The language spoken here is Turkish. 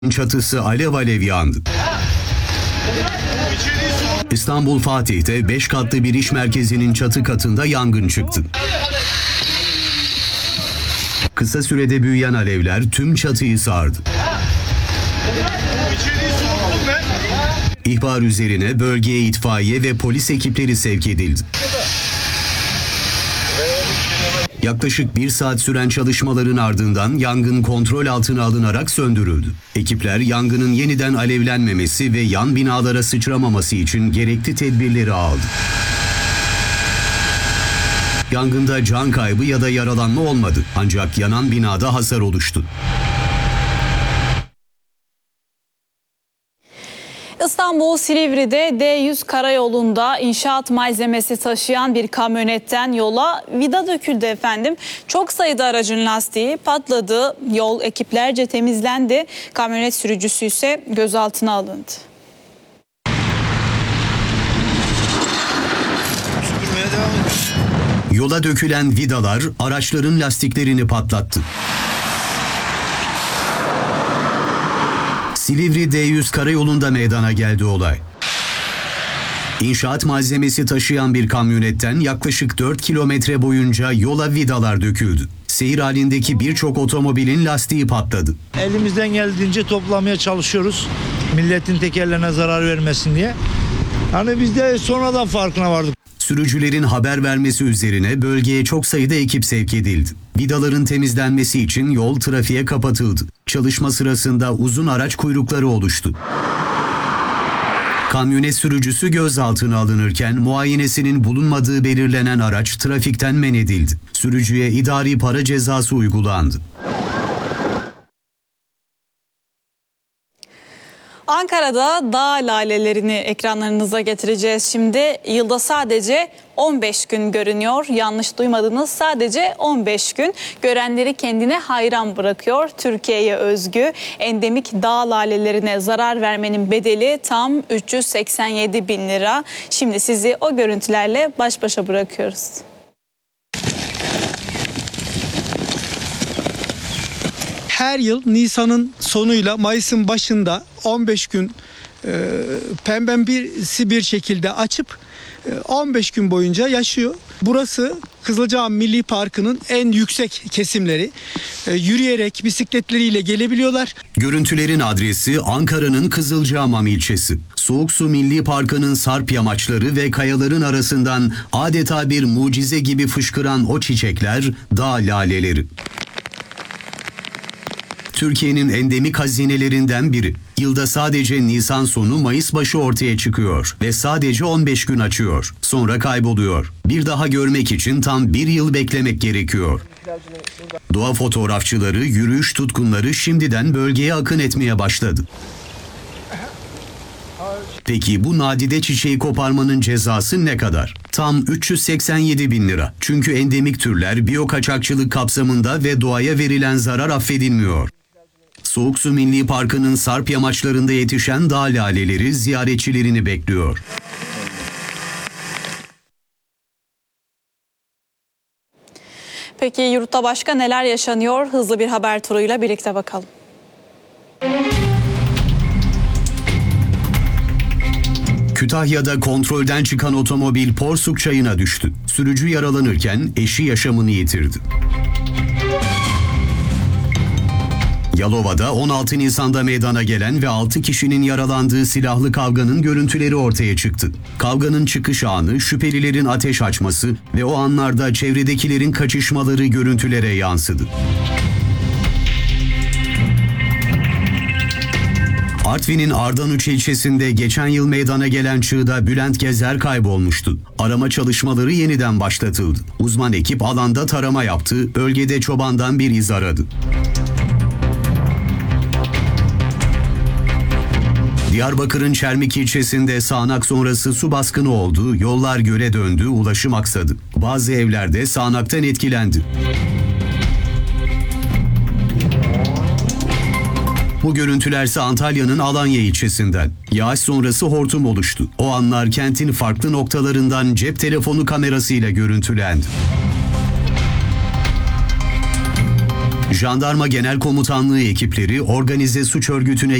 Çatısı alev alev yandı. İstanbul Fatih'te 5 katlı bir iş merkezinin çatı katında yangın çıktı. Kısa sürede büyüyen alevler tüm çatıyı sardı. İhbar üzerine bölgeye itfaiye ve polis ekipleri sevk edildi. Yaklaşık 1 saat süren çalışmaların ardından yangın kontrol altına alınarak söndürüldü. Ekipler yangının yeniden alevlenmemesi ve yan binalara sıçramaması için gerekli tedbirleri aldı. Yangında can kaybı ya da yaralanma olmadı, ancak yanan binada hasar oluştu. İstanbul Silivri'de D100 karayolunda inşaat malzemesi taşıyan bir kamyonetten yola vida döküldü efendim. Çok sayıda aracın lastiği patladı, yol ekiplerce temizlendi. Kamyonet sürücüsü ise gözaltına alındı. Yola dökülen vidalar araçların lastiklerini patlattı. Silivri D100 karayolunda meydana geldi olay. İnşaat malzemesi taşıyan bir kamyonetten yaklaşık 4 kilometre boyunca yola vidalar döküldü. Seyir halindeki birçok otomobilin lastiği patladı. Elimizden geldiğince toplamaya çalışıyoruz. Milletin tekerlerine zarar vermesin diye. Hani biz de sonradan farkına vardık. Sürücülerin haber vermesi üzerine bölgeye çok sayıda ekip sevk edildi. Vidaların temizlenmesi için yol trafiğe kapatıldı. Çalışma sırasında uzun araç kuyrukları oluştu. Kamyonet sürücüsü gözaltına alınırken muayenesinin bulunmadığı belirlenen araç trafikten men edildi. Sürücüye idari para cezası uygulandı. Ankara'da dağ lalelerini ekranlarınıza getireceğiz şimdi. Yılda sadece 15 gün görünüyor. Yanlış duymadınız, sadece 15 gün. Görenleri kendine hayran bırakıyor. Türkiye'ye özgü endemik dağ lalelerine zarar vermenin bedeli tam 387 bin lira. Şimdi sizi o görüntülerle baş başa bırakıyoruz. Her yıl Nisan'ın sonuyla Mayıs'ın başında 15 gün pembemsi bir şekilde açıp 15 gün boyunca yaşıyor. Burası Kızılcahamam Milli Parkı'nın en yüksek kesimleri. Yürüyerek, bisikletleriyle gelebiliyorlar. Görüntülerin adresi Ankara'nın Kızılcahamam ilçesi. Soğuksu Milli Parkı'nın sarp yamaçları ve kayaların arasından adeta bir mucize gibi fışkıran o çiçekler dağ laleleri. Türkiye'nin endemik hazinelerinden biri. Yılda sadece Nisan sonu Mayıs başı ortaya çıkıyor ve sadece 15 gün açıyor. Sonra kayboluyor. Bir daha görmek için tam 1 yıl beklemek gerekiyor. Doğa fotoğrafçıları, yürüyüş tutkunları şimdiden bölgeye akın etmeye başladı. Peki bu nadide çiçeği koparmanın cezası ne kadar? Tam 387 bin lira. Çünkü endemik türler biyokaçakçılık kapsamında ve doğaya verilen zarar affedilmiyor. Soğuksu Milli Parkı'nın sarp yamaçlarında yetişen dağ laleleri ziyaretçilerini bekliyor. Peki yurtta başka neler yaşanıyor? Hızlı bir haber turuyla birlikte bakalım. Kütahya'da kontrolden çıkan otomobil Porsuk Çayı'na düştü. Sürücü yaralanırken eşi yaşamını yitirdi. Yalova'da 16 Nisan'da meydana gelen ve 6 kişinin yaralandığı silahlı kavganın görüntüleri ortaya çıktı. Kavganın çıkış anı, şüphelilerin ateş açması ve o anlarda çevredekilerin kaçışmaları görüntülere yansıdı. Artvin'in Ardanuç ilçesinde geçen yıl meydana gelen çığda Bülent Gezer kaybolmuştu. Arama çalışmaları yeniden başlatıldı. Uzman ekip alanda tarama yaptı, bölgede çobandan bir iz aradı. Diyarbakır'ın Çermik ilçesinde sağanak sonrası su baskını oldu, yollar göle döndü, ulaşım aksadı. Bazı evlerde sağanaktan etkilendi. Bu görüntülerse Antalya'nın Alanya ilçesinden. Yağış sonrası hortum oluştu. O anlar kentin farklı noktalarından cep telefonu kamerasıyla görüntülendi. Jandarma Genel Komutanlığı ekipleri organize suç örgütüne